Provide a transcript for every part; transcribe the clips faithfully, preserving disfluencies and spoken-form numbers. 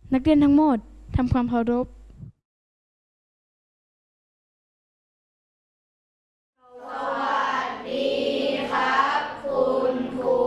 นักเรียนทั้งหมดทำความเคารพสวัสดีครับคุณครู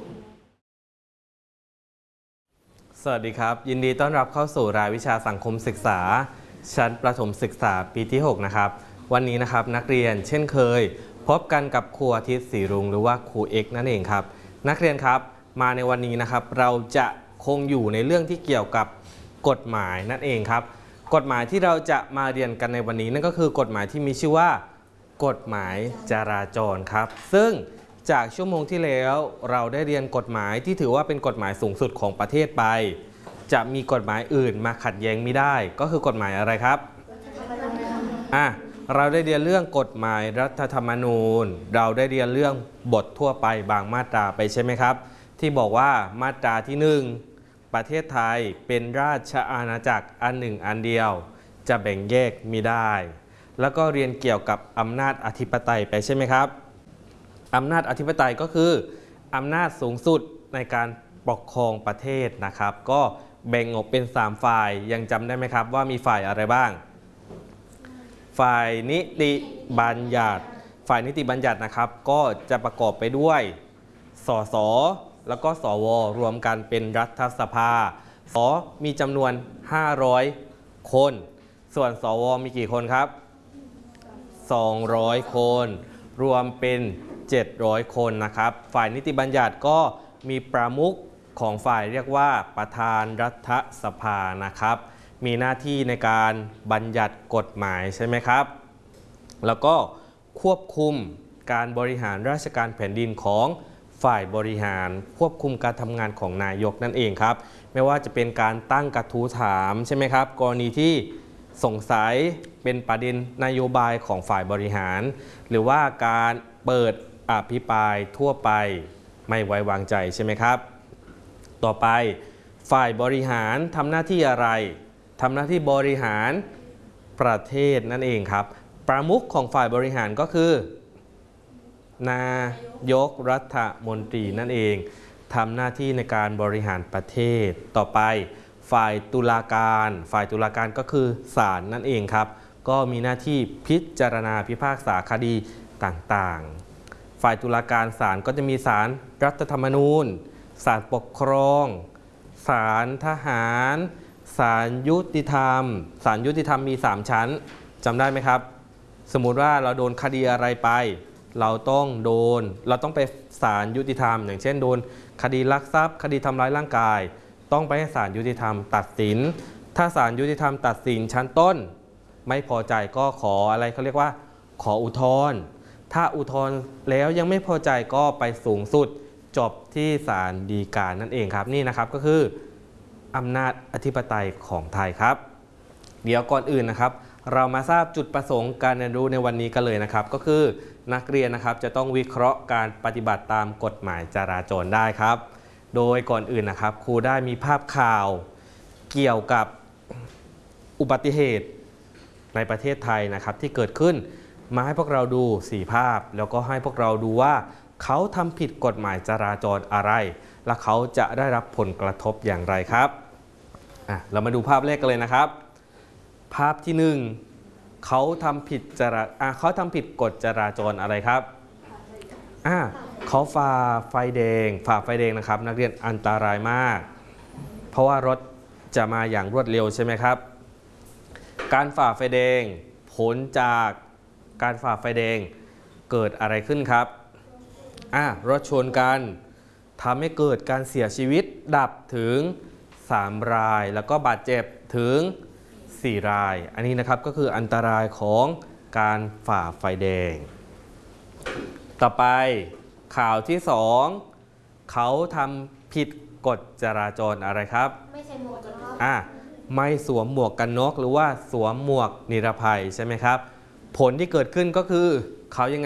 สวัสดีครับยินดีต้อนรับเข้าสู่รายวิชาสังคมศึกษาชั้นประถมศึกษาปีที่หกนะครับวันนี้นะครับนักเรียนเช่นเคยพบกันกับครูอาทิตย์ศรีรุ้งหรือว่าครูเอกนั่นเองครับนักเรียนครับมาในวันนี้นะครับเราจะคงอยู่ในเรื่องที่เกี่ยวกับกฎหมายนั่นเองครับกฎหมายที่เราจะมาเรียนกันในวันนี้นั่นก็คือกฎหมายที่มีชื่อว่ากฎหมายจราจรครับซึ่งจากชั่วโมงที่แล้วเราได้เรียนกฎหมายที่ถือว่าเป็นกฎหมายสูงสุดของประเทศไปจะมีกฎหมายอื่นมาขัดแย้งไม่ได้ก็คือกฎหมายอะไรครับอ่ะเราได้เรียนเรื่องกฎหมายรัฐธรรมนูญเราได้เรียนเรื่องบททั่วไปบางมาตราไปใช่ไหมครับที่บอกว่ามาตราที่หนึ่งประเทศไทยเป็นราชอาณาจักรอันหนึ่งอันเดียวจะแบ่งแยกมิได้แล้วก็เรียนเกี่ยวกับอำนาจอธิปไตยไปใช่ไหมครับอำนาจอธิปไตยก็คืออำนาจสูงสุดในการปกครองประเทศนะครับก็แบ่งออกเป็นสามฝ่ายยังจำได้ไหมครับว่ามีฝ่ายอะไรบ้างฝ่ายนิติบัญญัติฝ่ายนิติบัญญัตินะครับก็จะประกอบไปด้วยสสแล้วก็สวรวมกันเป็นรัฐสภาสมีจำนวนห้าร้อยคนส่วนสวมีกี่คนครับสองร้อยคนรวมเป็นเจ็ดร้อยคนนะครับฝ่ายนิติบัญญัติก็มีประมุขของฝ่ายเรียกว่าประธานรัฐสภานะครับมีหน้าที่ในการบัญญัติกฎหมายใช่ไหมครับแล้วก็ควบคุมการบริหารราชการแผ่นดินของฝ่ายบริหารควบคุมการทำงานของนายกนั่นเองครับไม่ว่าจะเป็นการตั้งกระทู้ถามใช่ไหมครับกรณีที่สงสัยเป็นประเด็นนโยบายของฝ่ายบริหารหรือว่าการเปิดอภิปรายทั่วไปไม่ไว้วางใจใช่ไหมครับต่อไปฝ่ายบริหารทำหน้าที่อะไรทำหน้าที่บริหารประเทศนั่นเองครับประมุขของฝ่ายบริหารก็คือนายกรัฐมนตรีนั่นเองทำหน้าที่ในการบริหารประเทศต่อไปฝ่ายตุลาการฝ่ายตุลาการก็คือศาลนั่นเองครับก็มีหน้าที่พิจารณาพิพากษาคดีต่างๆฝ่ายตุลาการศาลก็จะมีศาลรัฐธรรมนูญศาลปกครองศาลทหารศาลยุติธรรมศาลยุติธรรมมีสามชั้นจำได้ไหมครับสมมุติว่าเราโดนคดีอะไรไปเราต้องโดนเราต้องไปศาลยุติธรรมอย่างเช่นโดนคดีลักทรัพย์คดีทำร้ายร่างกายต้องไปให้ศาลยุติธรรมตัดสินถ้าศาลยุติธรรมตัดสินชั้นต้นไม่พอใจก็ขออะไรเขาเรียกว่าขออุทธรณ์ถ้าอุทธรณ์แล้วยังไม่พอใจก็ไปสูงสุดจบที่ศาลฎีกานั่นเองครับนี่นะครับก็คืออำนาจอธิปไตยของไทยครับเดี๋ยวก่อนอื่นนะครับเรามาทราบจุดประสงค์การเรียนรู้ในวันนี้กันเลยนะครับก็คือนักเรียนนะครับจะต้องวิเคราะห์การปฏิบัติตามกฎหมายจราจรได้ครับโดยก่อนอื่นนะครับครูได้มีภาพข่าวเกี่ยวกับอุบัติเหตุในประเทศไทยนะครับที่เกิดขึ้นมาให้พวกเราดูสี่ภาพแล้วก็ให้พวกเราดูว่าเขาทำผิดกฎหมายจราจรอะไรและเขาจะได้รับผลกระทบอย่างไรครับอ่ะเรามาดูภาพแรกกันเลยนะครับภาพที่หนึ่งเขาทำผิดจราอ่ะเขาทำผิดกฎจราจรอะไรครับอ่ะเขาฝ่าไฟแดงฝ่าไฟแดงนะครับนักเรียนอันตรายมากเพราะว่ารถจะมาอย่างรวดเร็วใช่ไหมครับการฝ่าไฟแดงผลจากการฝ่าไฟแดงเกิดอะไรขึ้นครับอ่ะรถชนกันทำให้เกิดการเสียชีวิตดับถึงสามรายแล้วก็บาดเจ็บถึงสี่รายอันนี้นะครับก็คืออันตรายของการฝ่าไฟแดงต่อไปข่าวที่สองเขาทำผิดกฎจราจรอะไรครับไม่ใส่หมวกกันน็อกอ่ะไม่สวมหมวกกันน็อกหรือว่าสวมหมวกนิรภัยใช่ไหมครับผลที่เกิดขึ้นก็คือเขายังไง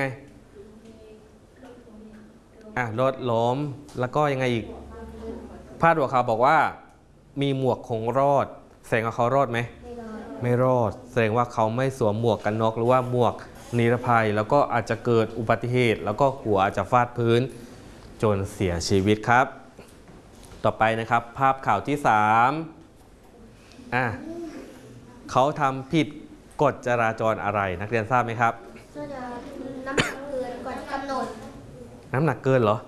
อ่ะรถล้มแล้วก็ยังไงอีกพาดหัวข่าวบอกว่ามีหมวกคงรอดแสดงว่าเขารอดไหมไม่รอดแสดงว่าเขาไม่สวมหมวกกันน็อกหรือว่าหมวกนิรภัยแล้วก็อาจจะเกิดอุบัติเหตุแล้วก็หัวอาจจะฟาดพื้นจนเสียชีวิตครับต่อไปนะครับภาพข่าวที่สามอ่ะเขาทำผิดกฎจราจรอะไรนักเรียนทราบไหมครับน่าจะน้ำหนักเกินกว่าที่กำหนดน้ำหนักเกินเหรอ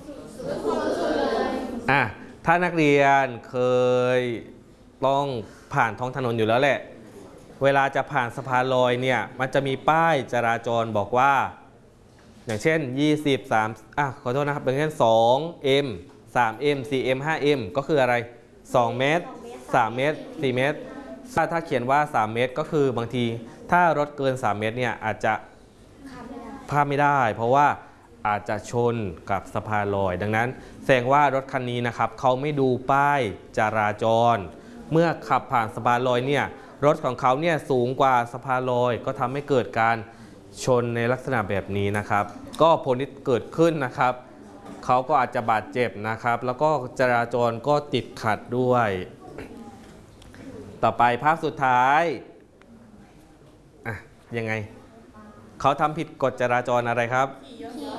อ่ะถ้านักเรียนเคยต้องผ่านท้องถนนอยู่แล้วแหละเวลาจะผ่านสะพานลอยเนี่ยมันจะมีป้ายจราจรบอกว่าอย่างเช่นยี่สิบ สามอ่ะขอโทษนะครับเป็นเช่น สอง เอ็ม สาม เอ็ม สี่ เอ็ม ห้า เอ็ม ก็คืออะไร สอง เมตร สาม เมตร สี่ เมตรถ้าถ้าเขียนว่า สาม เมตรก็คือบางทีถ้ารถเกิน สาม เมตรเนี่ยอาจจะข้ามไม่ได้เพราะว่าอาจจะชนกับสะพานลอย ดังนั้นแสดงว่ารถคันนี้นะครับเขาไม่ดูป้ายจราจรเมื่อขับผ่านสะพานลอยเนี่ยรถของเขาเนี่ยสูงกว่าสะพานลอยก็ทำให้เกิดการชนในลักษณะแบบนี้นะครับก็ผลที่เกิดขึ้นนะครับเขาก็อาจจะบาดเจ็บนะครับแล้วก็จราจรก็ติดขัดด้วยต่อไปภาพสุดท้ายอ่ะยังไงเขาทำผิดกฎจราจรอะไรครับขี่